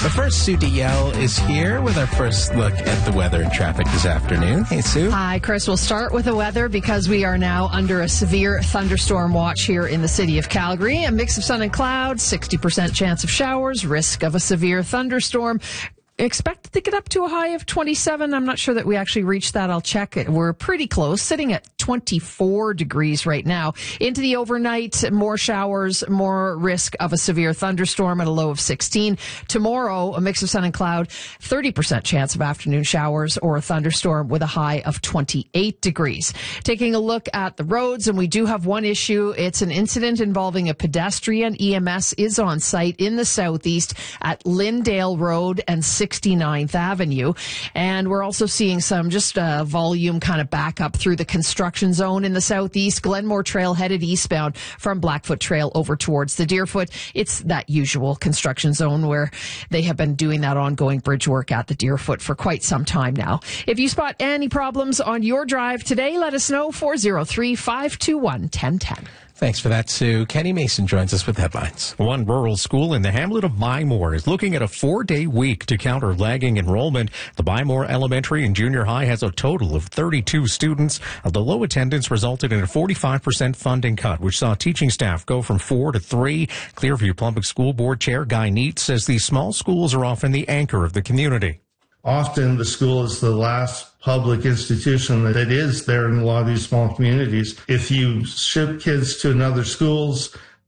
But first, Sue DeYell is here with our first look at the weather and traffic this afternoon. Hey, Sue. Hi, Chris. We'll start with the weather because we are now under a severe thunderstorm watch here in the city of Calgary. A mix of sun and clouds, 60% chance of showers, risk of a severe thunderstorm. Expected to get up to a high of 27. I'm not sure that we actually reached that. I'll check it. We're pretty close, sitting at 24 degrees right now. Into the overnight, more showers, more risk of a severe thunderstorm at a low of 16. Tomorrow, a mix of sun and cloud, 30% chance of afternoon showers or a thunderstorm with a high of 28 degrees. Taking a look at the roads, and we do have one issue. It's an incident involving a pedestrian. EMS is on site in the southeast at Lyndale Road and 69th Avenue. And we're also seeing some just volume kind of back up through the construction zone in the southeast. Glenmore Trail headed eastbound from Blackfoot Trail over towards the Deerfoot. It's that usual construction zone where they have been doing that ongoing bridge work at the Deerfoot for quite some time now. If you spot any problems on your drive today, let us know. 403-521-1010. Thanks for that, Sue. Kenny Mason joins us with headlines. One rural school in the hamlet of Bymore is looking at a 4-day week to counter lagging enrollment. The Bymore Elementary and Junior High has a total of 32 students. The low attendance resulted in a 45% funding cut, which saw teaching staff go from 4 to 3. Clearview Public School Board Chair Guy Neat says these small schools are often the anchor of the community. Often the school is the last public institution that is there in a lot of these small communities. If you ship kids to another schools,